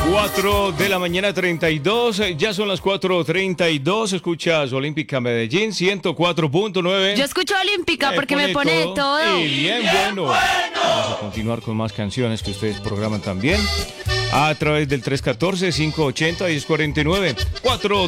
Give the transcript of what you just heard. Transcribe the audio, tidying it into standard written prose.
4 de la mañana 32, ya son las 4:32, escuchas Olímpica Medellín 104.9. Yo escucho Olímpica porque me pone de todo. Y bien bueno. Vamos a continuar con más canciones que ustedes programan también a través del 314-580-1049. 4